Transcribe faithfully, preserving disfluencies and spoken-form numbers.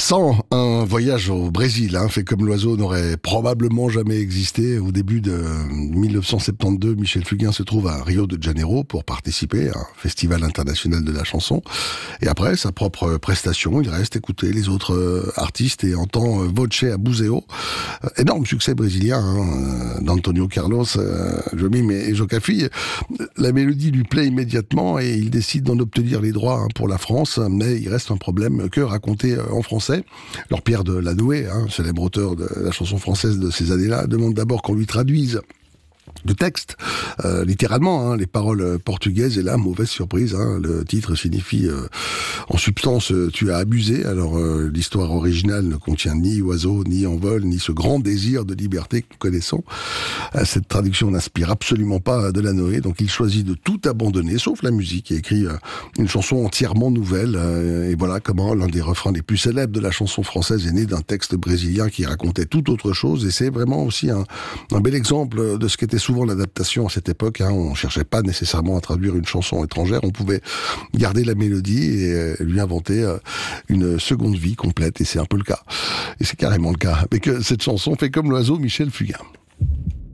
Sans un voyage au Brésil, hein, fait comme l'oiseau n'aurait probablement jamais existé. Au début de mille neuf cent soixante-douze, Michel Fugain se trouve à Rio de Janeiro pour participer à un festival international de la chanson. Et après sa propre prestation, il reste écouter les autres artistes et entend Voce Abuseo, énorme succès brésilien, hein, d'Antonio Carlos, euh, Jobim et Jocafi. La mélodie lui plaît immédiatement et il décide d'en obtenir les droits, hein, pour la France, mais il reste un problème que raconter en français. Alors Pierre de Lanoué, hein, célèbre auteur de la chanson française de ces années-là, demande d'abord qu'on lui traduise de texte, euh, littéralement, hein, les paroles portugaises, et là, mauvaise surprise, hein, le titre signifie euh, en substance euh, tu as abusé. Alors euh, l'histoire originale ne contient ni oiseau, ni envol, ni ce grand désir de liberté que nous connaissons. Euh, cette traduction n'inspire absolument pas de Lanoué, donc il choisit de tout abandonner, sauf la musique, et écrit euh, une chanson entièrement nouvelle, euh, et voilà comment l'un des refrains les plus célèbres de la chanson française est né d'un texte brésilien qui racontait tout autre chose, et c'est vraiment aussi un, un bel exemple de ce qu'était souvent l'adaptation à cette époque, hein. On cherchait pas nécessairement à traduire une chanson étrangère, on pouvait garder la mélodie et euh, lui inventer euh, une seconde vie complète, et c'est un peu le cas, et c'est carrément le cas avec euh, cette chanson fait comme l'oiseau, Michel Fugain.